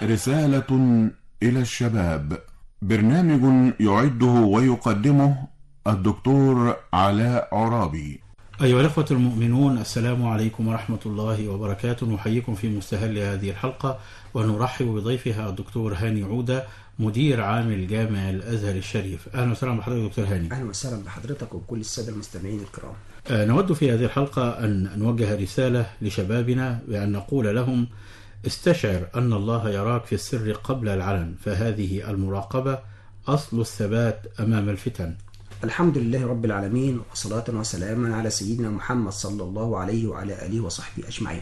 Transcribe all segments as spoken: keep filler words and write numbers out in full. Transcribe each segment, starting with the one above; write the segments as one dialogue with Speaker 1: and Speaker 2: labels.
Speaker 1: رسالة إلى الشباب، برنامج يعده ويقدمه الدكتور علاء عرابي.
Speaker 2: أيها الأخوة المؤمنون، السلام عليكم ورحمة الله وبركاته. نحييكم في مستهل هذه الحلقة ونرحب بضيفها الدكتور هاني عودة، مدير عام الجامع الأزهر الشريف. أهلا وسهلا بحضرتك دكتور هاني.
Speaker 3: أهلا وسهلا بحضرتك وكل السادة المستمعين الكرام.
Speaker 2: آه نود في هذه الحلقة أن نوجه رسالة لشبابنا بأن نقول لهم: استشعر أن الله يراك في السر قبل العلن، فهذه المراقبة أصل الثبات أمام الفتن.
Speaker 3: الحمد لله رب العالمين، وصلاة وسلاما على سيدنا محمد صلى الله عليه وعلى آله وصحبه أجمعين.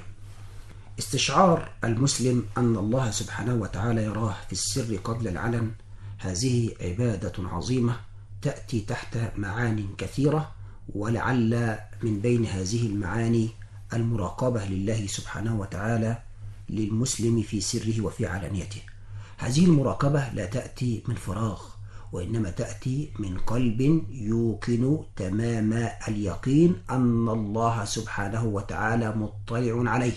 Speaker 3: استشعار المسلم أن الله سبحانه وتعالى يراه في السر قبل العلن، هذه عبادة عظيمة تأتي تحت معاني كثيرة، ولعل من بين هذه المعاني المراقبة لله سبحانه وتعالى للمسلم في سره وفي علانيته. هذه المراقبة لا تأتي من فراغ، وإنما تأتي من قلب يوقن تمام اليقين أن الله سبحانه وتعالى مطلع عليه،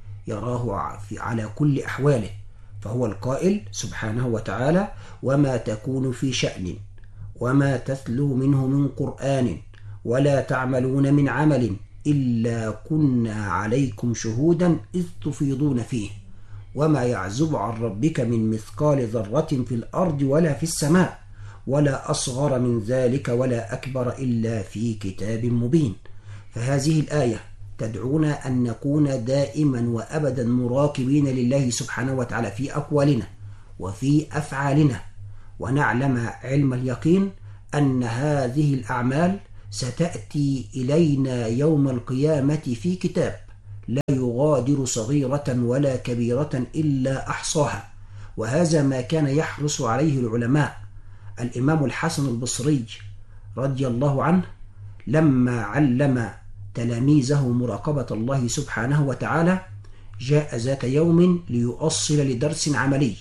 Speaker 3: يراه على كل أحواله، فهو القائل سبحانه وتعالى: وما تكون في شأن وما تتلو منه من قرآن ولا تعملون من عمل إلا كنا عليكم شهودا إذ تفيضون فيه وما يعزب عن ربك من مثقال ذرة في الأرض ولا في السماء ولا أصغر من ذلك ولا أكبر إلا في كتاب مبين. فهذه الآية تدعونا أن نكون دائما وأبدا مراقبين لله سبحانه وتعالى في أقوالنا وفي أفعالنا، ونعلم علم اليقين أن هذه الأعمال ستأتي إلينا يوم القيامة في كتاب لا يغادر صغيرة ولا كبيرة إلا أحصاها. وهذا ما كان يحرص عليه العلماء. الإمام الحسن البصري رضي الله عنه لما علم تلاميذه مراقبة الله سبحانه وتعالى، جاء ذات يوم ليؤصل لدرس عملي،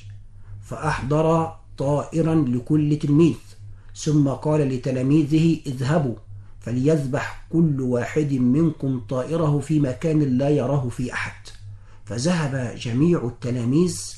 Speaker 3: فأحضر طائرا لكل تلميذ، ثم قال لتلاميذه: اذهبوا فليذبح كل واحد منكم طائره في مكان لا يراه في أحد. فذهب جميع التلاميذ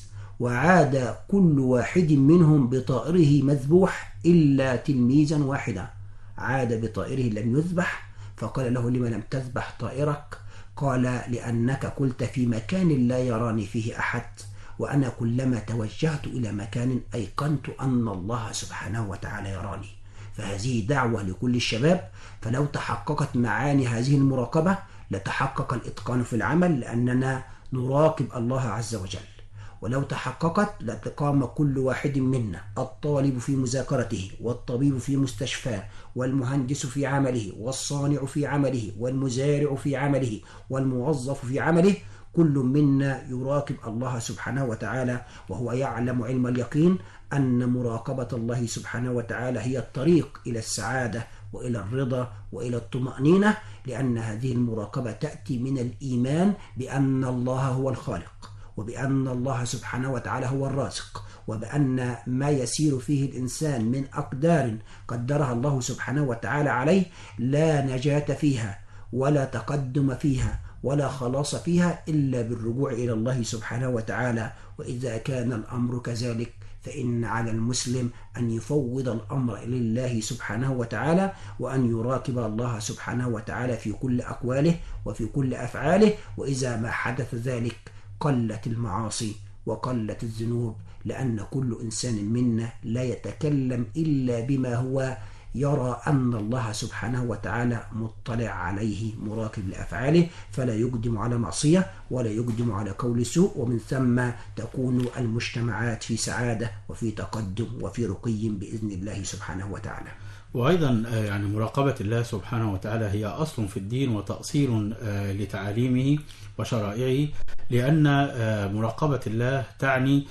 Speaker 3: وعاد كل واحد منهم بطائره مذبوح إلا تلميذا واحدا عاد بطائره لم يذبح. فقال له: لما لم تذبح طائرك؟ قال: لأنك قلت في مكان لا يراني فيه أحد، وأنا كلما توجهت إلى مكان أيقنت أن الله سبحانه وتعالى يراني. فهذه دعوة لكل الشباب، فلو تحققت معاني هذه المراقبة لتحقق الإتقان في العمل، لأننا نراقب الله عز وجل. ولو تحققت لتقام كل واحد منا، الطالب في مذاكرته، والطبيب في مستشفاه، والمهندس في عمله، والصانع في عمله، والمزارع في عمله، والموظف في عمله، كل منا يراقب الله سبحانه وتعالى، وهو يعلم علم اليقين أن مراقبة الله سبحانه وتعالى هي الطريق إلى السعادة وإلى الرضا وإلى الطمأنينة، لأن هذه المراقبة تأتي من الإيمان بأن الله هو الخالق، وبأن الله سبحانه وتعالى هو الرازق، وبأن ما يسير فيه الإنسان من أقدار قدرها الله سبحانه وتعالى عليه لا نجاة فيها ولا تقدم فيها ولا خلاص فيها إلا بالرجوع إلى الله سبحانه وتعالى. وإذا كان الأمر كذلك فإن على المسلم أن يفوض الأمر إلى الله سبحانه وتعالى، وأن يراقب الله سبحانه وتعالى في كل أقواله وفي كل أفعاله. وإذا ما حدث ذلك قلت المعاصي وقلت الذنوب، لأن كل إنسان منا لا يتكلم إلا بما هو يرى أن الله سبحانه وتعالى مطلع عليه مراقب لأفعاله، فلا يقدم على معصية ولا يقدم على قول سوء، ومن ثم تكون المجتمعات في سعادة وفي تقدم وفي رقي بإذن الله سبحانه وتعالى.
Speaker 2: وأيضا يعني مراقبة الله سبحانه وتعالى هي أصل في الدين وتأصيل لتعاليمه وشرائعه، لأن مراقبة الله تعني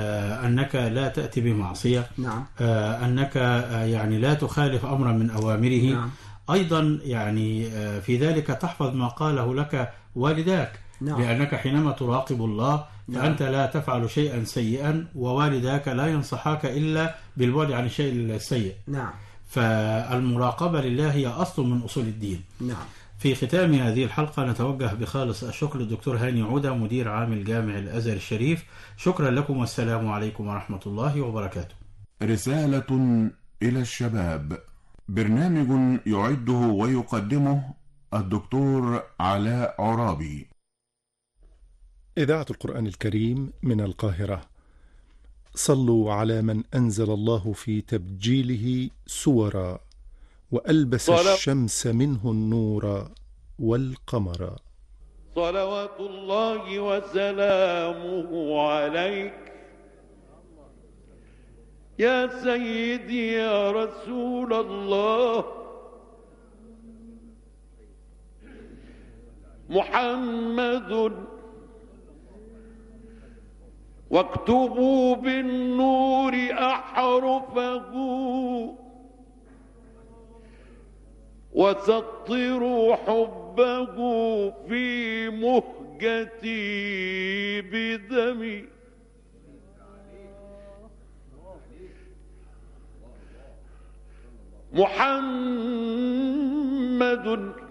Speaker 2: أنك لا تأتي بمعصية،
Speaker 3: نعم.
Speaker 2: أنك يعني لا تخالف أمرا من أوامره،
Speaker 3: نعم.
Speaker 2: أيضا يعني في ذلك تحفظ ما قاله لك والداك،
Speaker 3: نعم.
Speaker 2: لأنك حينما تراقب الله فأنت لا تفعل شيئا سيئا، ووالداك لا ينصحاك إلا بالبعد عن الشيء السيء.
Speaker 3: نعم.
Speaker 2: فالمراقبة لله هي أصل من أصول الدين.
Speaker 3: نعم.
Speaker 2: في ختام هذه الحلقة نتوجه بخالص الشكر للدكتور هاني عودة مدير عام الجامع الأزهر الشريف. شكرا لكم والسلام عليكم ورحمة الله وبركاته.
Speaker 1: رسالة إلى الشباب، برنامج يعده ويقدمه الدكتور علاء عرابي.
Speaker 4: إذاعة القرآن الكريم من القاهرة. صلوا على من أنزل الله في تبجيله سورا وألبس
Speaker 5: صلو...
Speaker 4: الشمس منه النور والقمر.
Speaker 5: صلوات الله وسلامه عليك يا سيدي يا رسول الله محمد، واكتبوا بالنور أحرفه وسطروا حبه في مهجتي بدمي. محمد